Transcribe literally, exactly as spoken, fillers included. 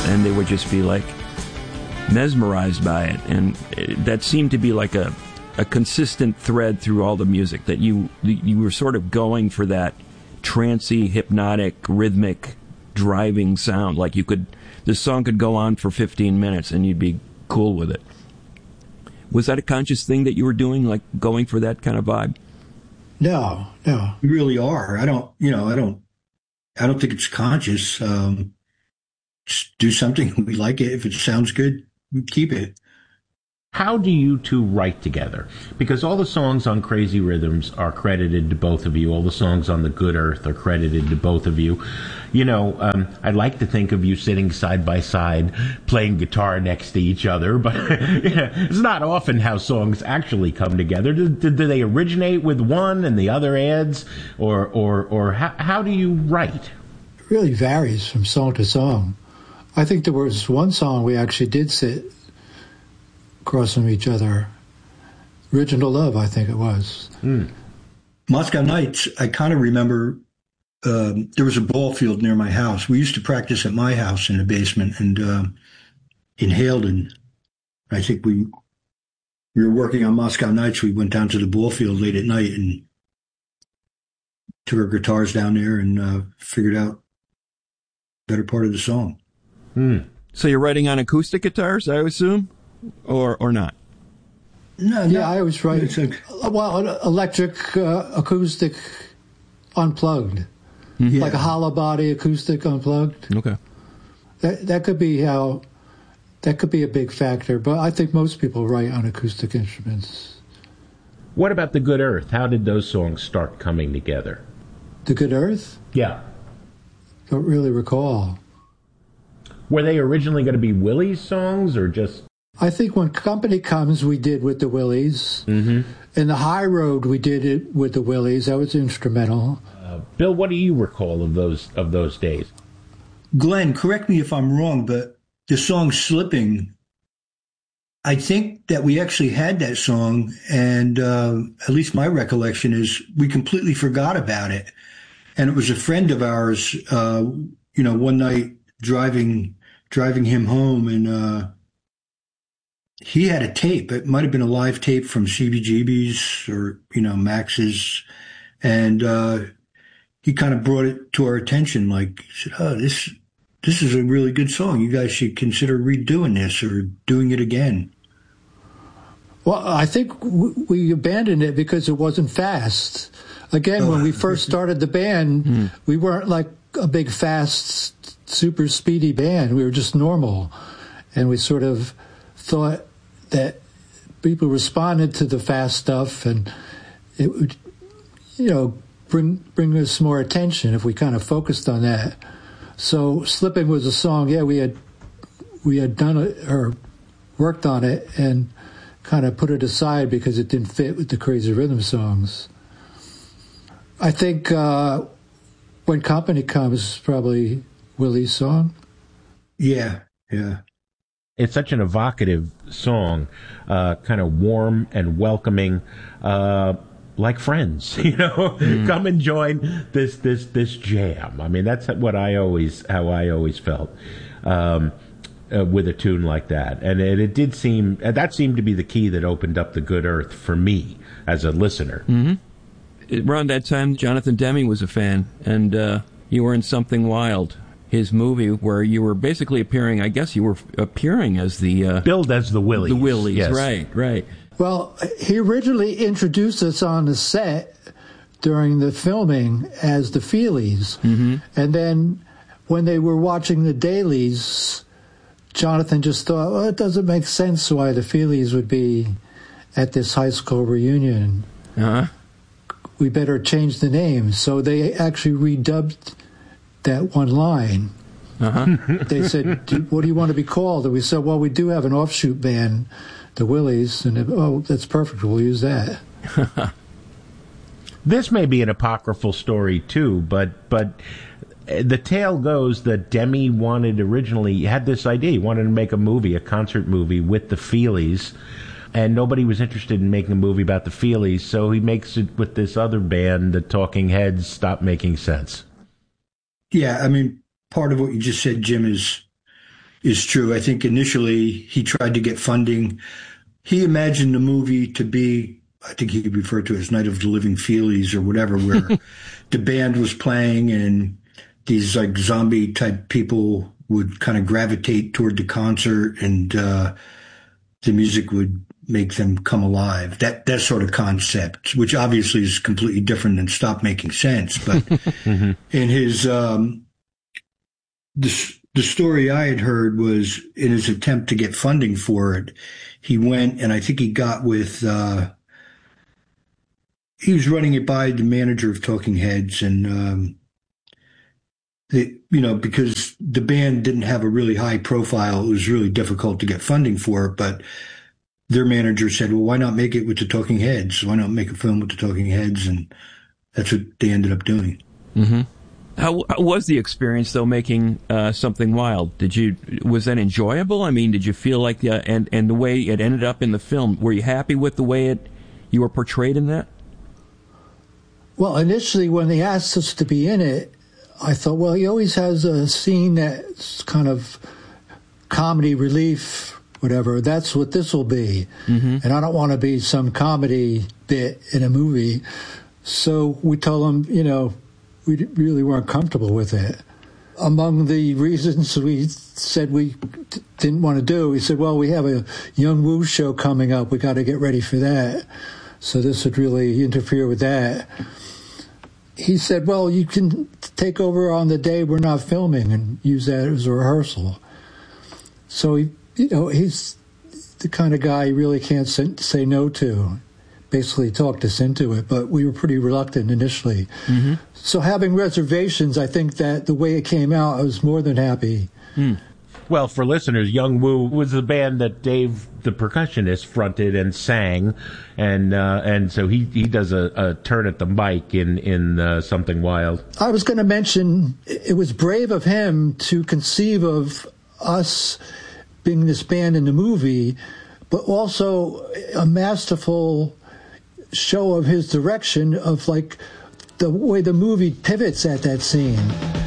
and they would just be like mesmerized by it. And it, that seemed to be like a, a consistent thread through all the music, that you you were sort of going for that trancy, hypnotic, rhythmic, driving sound. Like you could, this song could go on for fifteen minutes and you'd be cool with it. Was that a conscious thing that you were doing, like going for that kind of vibe? No, no. We really are. I don't, you know, I don't, I don't think it's conscious. Um, just do something. We like it. If it sounds good, we keep it. How do you two write together? Because all the songs on Crazy Rhythms are credited to both of you. All the songs on The Good Earth are credited to both of you. You know, um, I'd like to think of you sitting side by side, playing guitar next to each other, but you know, it's not often how songs actually come together. Do, do, do they originate with one and the other adds? Or, or, or how, how do you write? It really varies from song to song. I think there was one song we actually did sit across from each other. Original Love, I think it was. Mm. Moscow Nights, I kind of remember um, there was a ball field near my house. We used to practice at my house in the basement, and uh, in Halden, I think we we were working on Moscow Nights. We went down to the ball field late at night and took our guitars down there and uh, figured out the better part of the song. Mm. So you're writing on acoustic guitars, I assume? Or or not? No, Yeah, no. I always write, It's like, well, electric, uh, acoustic, unplugged. yeah. Like a hollow body acoustic unplugged. Okay. That that could be how, that could be a big factor, but I think most people write on acoustic instruments. What about The Good Earth? How did those songs start coming together? The Good Earth? Yeah. Don't really recall. Were they originally going to be Willie's songs or just... I think when Company Comes, we did with the Willies. Mm-hmm. In the High Road, we did it with the Willies. That was instrumental. Uh, Bill, what do you recall of those of those days? Glenn, correct me if I'm wrong, but the song Slipping, I think that we actually had that song, and uh, at least my recollection is we completely forgot about it. And it was a friend of ours, uh, you know, one night driving driving him home, and uh, he had a tape. It might have been a live tape from C B G B's or, you know, Max's. And uh, he kind of brought it to our attention, like, he said, oh, this, this is a really good song. You guys should consider redoing this or doing it again. Well, I think w- we abandoned it because it wasn't fast. Again, when we first started the band, mm. we weren't like a big, fast, super speedy band. We were just normal. And we sort of thought that people responded to the fast stuff, and it would, you know, bring bring us more attention if we kind of focused on that. So Slipping was a song, yeah, we had we had done it or worked on it and kind of put it aside because it didn't fit with the Crazy Rhythm songs. I think uh, When Company Comes is probably Willie's song. Yeah, yeah. It's such an evocative song, uh, kind of warm and welcoming, uh, like friends, you know. Mm. Come and join this this this jam. I mean, that's what I always how I always felt um, uh, with a tune like that, and it, it did seem that seemed to be the key that opened up The Good Earth for me as a listener. Mm-hmm. Around that time, Jonathan Demme was a fan, and uh, you were in Something Wild, his movie, where you were basically appearing, I guess you were appearing as the... Uh, Billed as the Willies. The Willies, yes. right, right. Well, he originally introduced us on the set during the filming as the Feelies. Mm-hmm. And then when they were watching the dailies, Jonathan just thought, well, it doesn't make sense why the Feelies would be at this high school reunion. Uh-huh. We better change the name. So they actually redubbed that one line. Uh-huh. They said, do, what do you want to be called? And we said, well, we do have an offshoot band, the Willies. And, it, oh, that's perfect. We'll use that. This may be an apocryphal story, too, but but the tale goes that Demme wanted originally, had this idea. He wanted to make a movie, a concert movie with the Feelies. And nobody was interested in making a movie about the Feelies, so he makes it with this other band, the Talking Heads. Stopped making sense. Yeah, I mean, part of what you just said, Jim, is is true. I think initially he tried to get funding. He imagined the movie to be, I think he referred to it as Night of the Living Feelies or whatever, where the band was playing and these like zombie type people would kind of gravitate toward the concert and uh, the music would make them come alive. That that sort of concept, which obviously is completely different than Stop Making Sense. But mm-hmm. in his, um, the, the story I had heard was in his attempt to get funding for it, he went and I think he got with, uh, he was running it by the manager of Talking Heads and, um, the, you know, because the band didn't have a really high profile, it was really difficult to get funding for it, but their manager said, well, why not make it with the Talking Heads? Why not make a film with the Talking Heads? And that's what they ended up doing. Mm-hmm. How, how was the experience, though, making uh, Something Wild? Did you was that enjoyable? I mean, did you feel like, the, and, and the way it ended up in the film, were you happy with the way it you were portrayed in that? Well, initially, when they asked us to be in it, I thought, well, he always has a scene that's kind of comedy relief, whatever. That's what this will be. Mm-hmm. And I don't want to be some comedy bit in a movie. So we told him, you know, we really weren't comfortable with it. Among the reasons we said we t- didn't want to do, he said, well, we have a Young Woo show coming up. We got to get ready for that. So this would really interfere with that. He said, well, you can take over on the day we're not filming and use that as a rehearsal. So, he, you know, he's the kind of guy you really can't say no to. Basically talked us into it, but we were pretty reluctant initially. Mm-hmm. So having reservations, I think that the way it came out, I was more than happy. Mm. Well, for listeners, Young Woo was the band that Dave, the percussionist, fronted and sang, and uh, and so he, he does a, a turn at the mic in in uh, Something Wild. I was going to mention it was brave of him to conceive of us being this band in the movie, but also a masterful show of his direction of like the way the movie pivots at that scene.